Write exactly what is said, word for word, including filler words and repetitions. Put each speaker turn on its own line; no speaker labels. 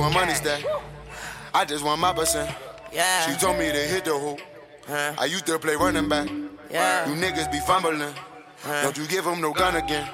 my money stack. I just want my percent.
Yeah.
She told me to hit the hoop.
Huh.
I used to play running back.
Yeah.
You niggas be fumbling.
Huh.
Don't you give them no gun again.